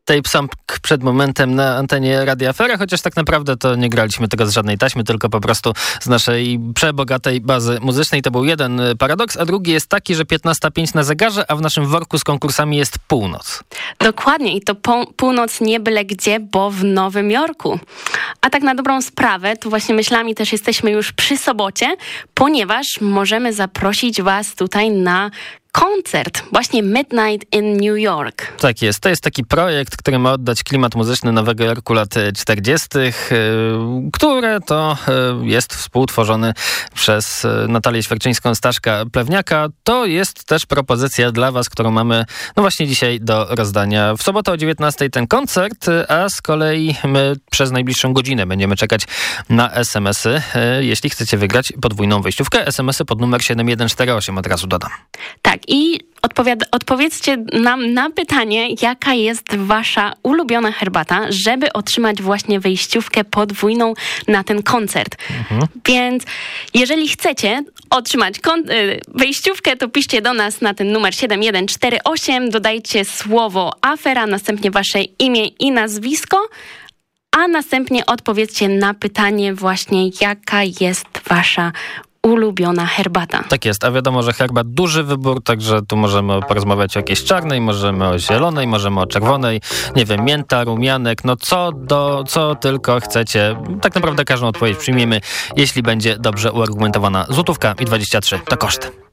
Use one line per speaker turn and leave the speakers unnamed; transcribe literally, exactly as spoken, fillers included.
Tape Song przed momentem na antenie Radia Afera, chociaż tak naprawdę to nie graliśmy tego z żadnej taśmy, tylko po prostu z naszej przebogatej bazy muzycznej. To był jeden paradoks, a drugi jest taki, że piętnasta pięć na zegarze, a w naszym worku z konkursami jest północ.
Dokładnie i to po- północ nie byle gdzie, bo w Nowym Jorku. A tak na dobrą sprawę, tu właśnie myślami też jesteśmy już przy sobocie, ponieważ możemy zaprosić was tutaj na koncert, właśnie Midnight in New York.
Tak jest. To jest taki projekt, który ma oddać klimat muzyczny Nowego Jorku lat czterdziestych, które to jest współtworzony przez Natalię Świerczyńską-Staszka-Plewniaka. To jest też propozycja dla was, którą mamy no właśnie dzisiaj do rozdania. W sobotę o dziewiętnastej ten koncert, a z kolei my przez najbliższą godzinę będziemy czekać na es em esy. Jeśli chcecie wygrać podwójną wejściówkę, es em esy pod numer siedem jeden cztery osiem, od razu dodam.
Tak, i odpowiada, odpowiedzcie nam na pytanie, jaka jest wasza ulubiona herbata, żeby otrzymać właśnie wejściówkę podwójną na ten koncert. Mhm. Więc jeżeli chcecie otrzymać kon- wejściówkę, to piszcie do nas na ten numer siedem jeden cztery osiem, dodajcie słowo afera, następnie wasze imię i nazwisko, a następnie odpowiedzcie na pytanie właśnie, jaka jest wasza ulubiona herbata.
Tak jest, a wiadomo, że herbat duży wybór, także tu możemy porozmawiać o jakiejś czarnej, możemy o zielonej, możemy o czerwonej, nie wiem, mięta, rumianek, no co do, co tylko chcecie. Tak naprawdę każdą odpowiedź przyjmiemy, jeśli będzie dobrze uargumentowana. Złotówka i dwadzieścia trzy to koszt.